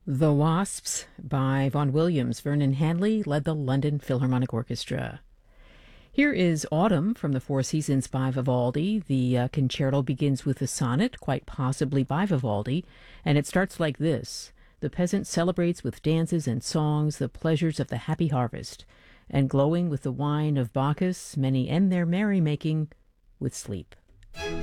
The Wasps by Vaughan Williams. Vernon Hanley led the London Philharmonic Orchestra. Here is Autumn from the Four Seasons by Vivaldi. The concerto begins with a sonnet, quite possibly by Vivaldi, and it starts like this. The peasant celebrates with dances and songs the pleasures of the happy harvest, and glowing with the wine of Bacchus, many end their merrymaking with sleep.